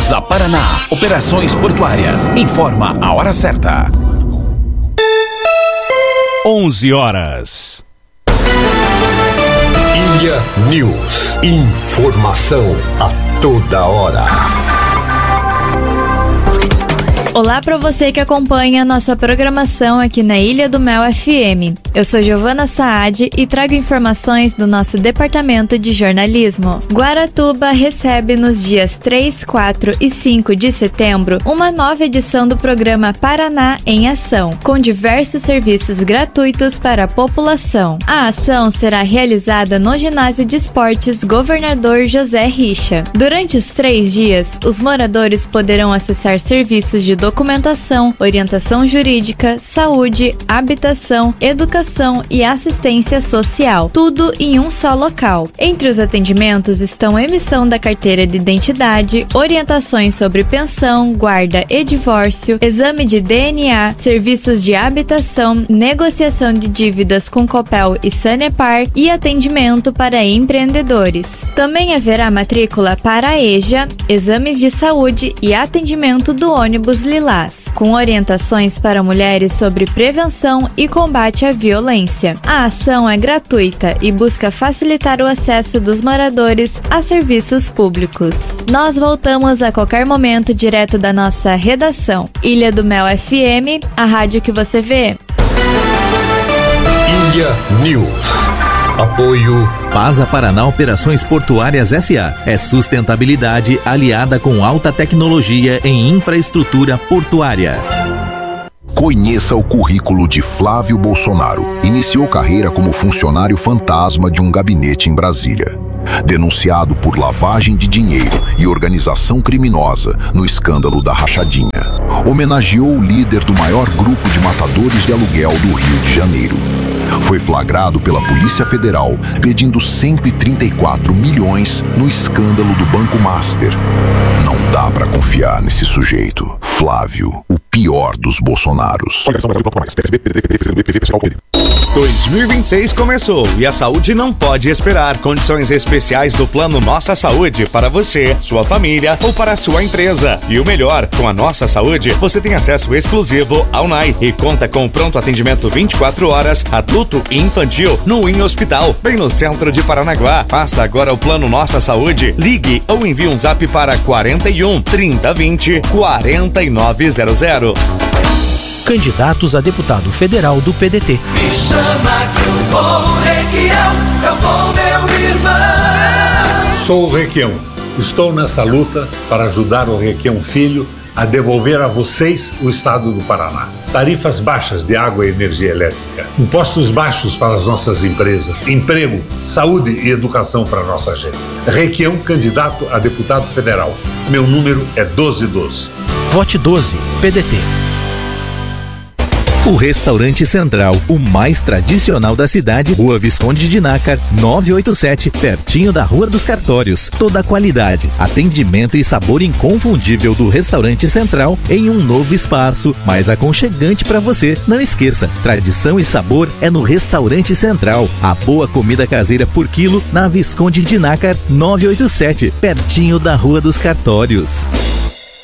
Pasa Paraná, operações portuárias. Informa a hora certa. 11 horas. Ilha News. Informação a toda hora. Olá para você que acompanha nossa programação aqui na Ilha do Mel FM. Eu sou Giovana Saad e trago informações do nosso departamento de jornalismo. Guaratuba recebe nos dias 3, 4 e 5 de setembro uma nova edição do programa Paraná em Ação, com diversos serviços gratuitos para a população. A ação será realizada no Ginásio de Esportes Governador José Richa. Durante os 3 dias, os moradores poderão acessar serviços de documentação, orientação jurídica, saúde, habitação, educação e assistência social, tudo em um só local. Entre os atendimentos estão emissão da carteira de identidade, orientações sobre pensão, guarda e divórcio, exame de DNA, serviços de habitação, negociação de dívidas com Copel e Sanepar e atendimento para empreendedores. Também haverá matrícula para a EJA, exames de saúde e atendimento do ônibus Lilás, com orientações para mulheres sobre prevenção e combate à violência. A ação é gratuita e busca facilitar o acesso dos moradores a serviços públicos. Nós voltamos a qualquer momento direto da nossa redação. Ilha do Mel FM, a rádio que você vê. Ilha News. Apoio Pasa Paraná Operações Portuárias S.A. É sustentabilidade aliada com alta tecnologia em infraestrutura portuária. Conheça o currículo de Flávio Bolsonaro. Iniciou carreira como funcionário fantasma de um gabinete em Brasília. Denunciado por lavagem de dinheiro e organização criminosa no escândalo da rachadinha. Homenageou o líder do maior grupo de matadores de aluguel do Rio de Janeiro. Foi flagrado pela Polícia Federal pedindo 134 milhões no escândalo do Banco Master. Não dá pra confiar nesse sujeito. Flávio, o pior dos Bolsonaros. 2026 começou e a saúde não pode esperar. Condições especiais do Plano Nossa Saúde para você, sua família ou para a sua empresa. E o melhor, com a Nossa Saúde, você tem acesso exclusivo ao NAI e conta com pronto atendimento 24 horas, adulto e infantil, no IN Hospital, bem no centro de Paranaguá. Faça agora o Plano Nossa Saúde. Ligue ou envie um zap para 41 3020 4900. Candidatos a deputado federal do PDT. Me chama que eu vou, Requião, eu vou, meu irmão. Sou o Requião. Estou nessa luta para ajudar o Requião Filho a devolver a vocês o estado do Paraná. Tarifas baixas de água e energia elétrica, impostos baixos para as nossas empresas, emprego, saúde e educação para a nossa gente. Requião, candidato a deputado federal. Meu número é 1212. Vote 12, PDT. O Restaurante Central, o mais tradicional da cidade, Rua Visconde de Nácar, 987, pertinho da Rua dos Cartórios. Toda a qualidade, atendimento e sabor inconfundível do Restaurante Central em um novo espaço, mais aconchegante para você. Não esqueça, tradição e sabor é no Restaurante Central. A boa comida caseira por quilo na Visconde de Nácar, 987, pertinho da Rua dos Cartórios.